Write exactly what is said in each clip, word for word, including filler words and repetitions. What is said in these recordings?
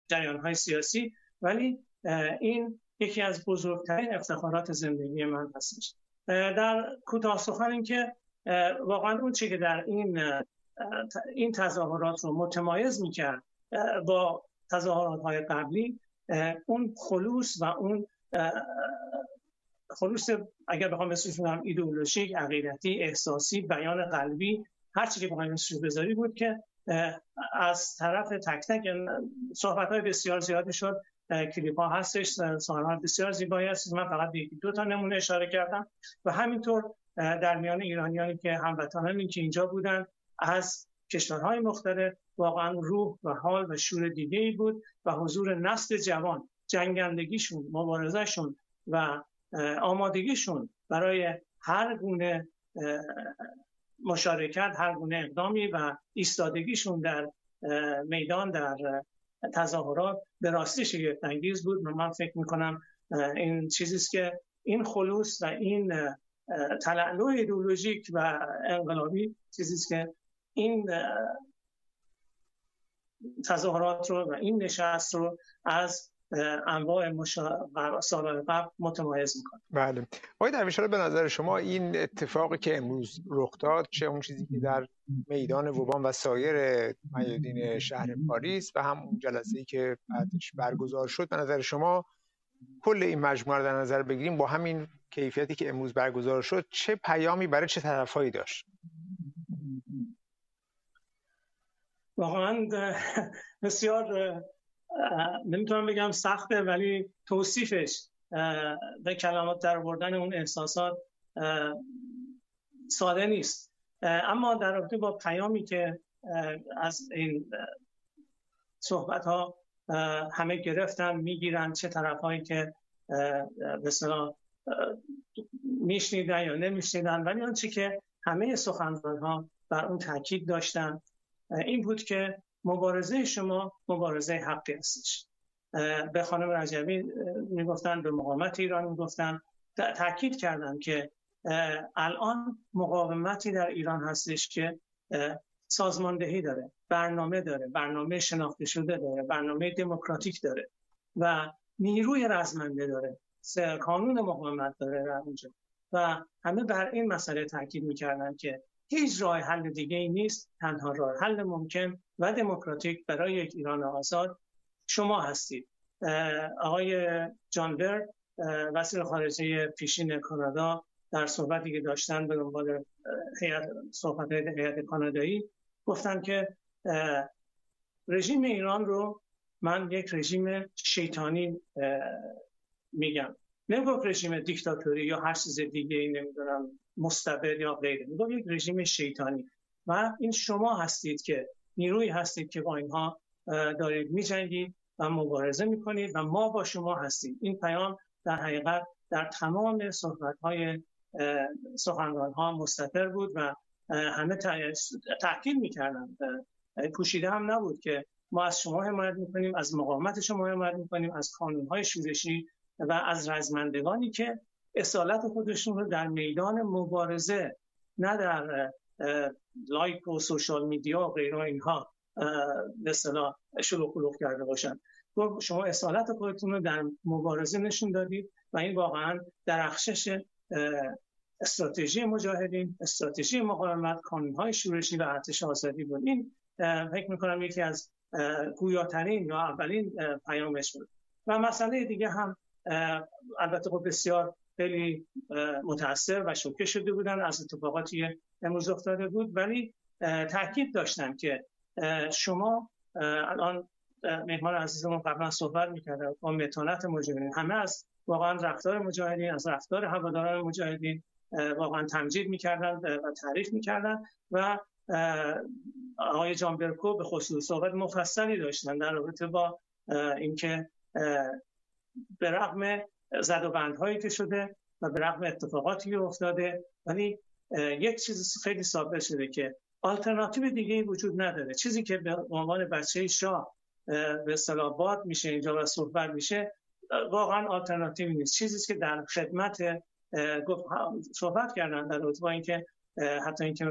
جریان‌های سیاسی، ولی این یکی از بزرگترین افتخارات زندگی من هستش. در کوتاه سخن این که واقعا اون چیزی که در این این تظاهرات رو متمایز می‌کرد با تظاهرات‌های قبلی، اون خلوص و اون خلوص اگر بخوام اسمش بذارم ایدئولوژیک، عقیدتی، احساسی، بیان قلبی، هر چیزی که بخوایم اسمش بذاری بود که از طرف تک تک صحبت‌های بسیار زیادی شد، کلیپ‌ها هستش، صحبت‌های بسیار زیبایی هست. من فقط یکی دو تا نمونه اشاره کردم و همینطور در میان ایرانیانی که هموطنانی که اینجا بودن از کشورهای مختلف واقعا روح و حال و شور دیگه‌ای بود و حضور نسل جوان، جنگندگیشون، مبارزهشون و آمادگیشون برای هر گونه مشارکت، هر گونه اقدامی و ایستادگیشون در میدان، در تظاهرات به راستی شگفت‌انگیز بود. و من فکر میکنم این چیزیست که این خلوص و این تلألؤ ایدئولوژیک و انقلابی چیزیست که این تظاهرات رو و این نشست رو از انواع سال‌های قبل متمایز میکنه. بله. آقای درویش‌آرا، به نظر شما این اتفاقی که امروز رخ داد، چه اون چیزی که در میدان ووبان و سایر میادین شهر پاریس و هم اون جلسه‌ای که بعدش برگزار شد، به نظر شما کل این مجموعه رو در نظر بگیریم با همین کیفیتی که امروز برگزار شد، چه پیامی برای چه طرفایی داشت؟ واقعا بسیار نمیتونم بگم سخته، ولی توصیفش به کلمات در آوردن اون احساسات ساده نیست. اما در رابطه با پیامی که از این صحبت ها همه گرفتن، میگیرن، چه طرفایی که به اصطلاح میشنیدن یا نمیشنیدن، ولی آنچه که همه سخنران ها بر اون تاکید داشتن این بود که مبارزه شما مبارزه حقی هستش. به خانم رجبی میگفتن، به مقاومت ایران میگفتن، تاکید کردن که الان مقاومتی در ایران هستش که سازماندهی داره، برنامه داره، برنامه شناخته شده داره، برنامه دموکراتیک داره و نیروی رزمنده داره، کانون مقاومت داره در اونجا و همه بر این مسئله تاکید میکردن که هیچ راه حل دیگه ای نیست. تنها راه حل ممکن و دموکراتیک برای یک ایران آزاد شما هستید. آقای جان برد، وزیر خارجه پیشین کانادا، در صحبتی که داشتن به دنبال هیئت صحبت هیئت کانادایی گفتن که رژیم ایران رو من یک رژیم شیطانی میگم. نمیگم رژیم دیکتاتوری یا هر چیز دیگه ای، نمیدونم مستبد یا غیره، میگم یک رژیم شیطانی و این شما هستید که نیروی هستید که با اینها دارید میجنگید و مبارزه میکنید و ما با شما هستیم. این پیام در حقیقت در تمام صحبت‌های سخنران‌ها مستتر بود و همه تأکید میکردن، پوشیده هم نبود که ما از شما حمایت میکنیم، از مقاومت شما حمایت میکنیم، از قانون‌های شورشی و از رزمندگانی که اصالت خودشون رو در میدان مبارزه، نه در لایک و سوشال میدیا و غیره اینها به اصطلاح شلوغ پلوغ کرده باشن. شما اصالت خودتون رو در مبارزه نشون دادید و این واقعا درخشش استراتژی مجاهدین، استراتژی مقاومت، قانون‌های شورشی و ارتش آزادی بود. این فکر می‌کنم یکی از گویاترین یا اولین پیامش بود. و مسئله دیگه هم البته خب بسیار خیلی متاثر و شوکه شده بودن از اتفاقاتی امروز افتاده بود، ولی تاکید داشتن که شما الان مهمان عزیزمون قبلا صحبت می‌کردن با متانت مجاهدین، همه از واقعا رفتار مجاهدین، از رفتار هواداران مجاهدین واقعا تمجید می‌کردن و تعریف می‌کردن و آقای جان برکو به خصوص صحبت مفصلی داشتن در رابطه با اینکه به رغم زد و بندهایی که شده و به رغم اتفاقاتی که افتاده، ولی یک چیز خیلی ثابت شده که آلترناتیو دیگه وجود نداره. چیزی که به عنوان بچه شاه به اصطلاح باد میشه اینجا و صحبت میشه واقعا آلترناتیو نیست. چیزی که در خدمت صحبت کردن در رابطه با اینکه حتی اینکه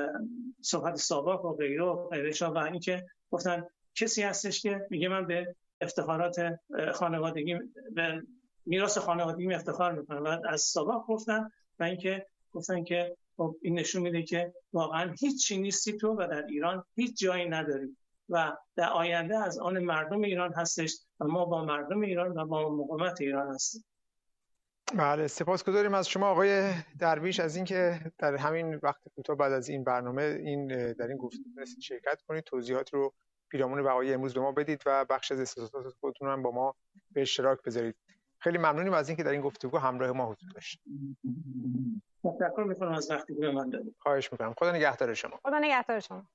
صحبت ساواک و غیره و غیره و اینکه گفتن کسی هستش که میگه من به افتخارات خانوادگی به میراث خانوادگی افتخار میکنم و از سابق گفتن و اینکه گفتن که خب این نشون میده که واقعا هیچ چیزی نیستی تو و در ایران هیچ جایی نداری و در آینده از آن مردم ایران هستش و ما با مردم ایران و با مقاومت ایران هستیم. بله، سپاسگزاریم از شما آقای درویش از اینکه در همین وقت کوتاه بعد از این برنامه این در این گفتگو تونستید شرکت کنید، توضیحات رو پیرامون وقایع امروز به ما بدید و بخش از احساسات خودتون هم با ما به اشتراک بذارید. خیلی ممنونیم از اینکه در این گفتگو همراه ما حضور داشتید. تشکر می‌کنم از وقتی که به من دادید. خواهش می‌کنم. خدا نگهدار شما. خدا نگهدار شما.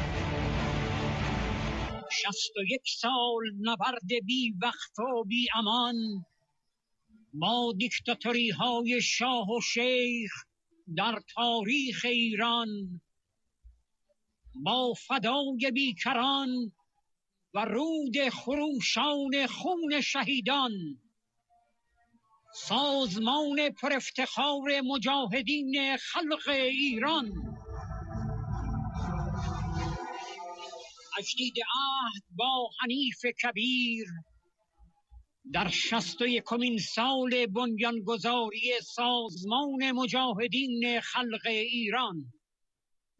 شصت و یک سال نبرد بی وقت و بی امان با دیکتاتوری های شاه و شیخ در تاریخ ایران، با فدای بیکران و رود خروشان خون شهیدان، سازمان پر افتخار مجاهدین خلق ایران تجدید عهد با حنیف کبیر در شصت و یکمین سال بنیانگذاری سازمان مجاهدین خلق ایران.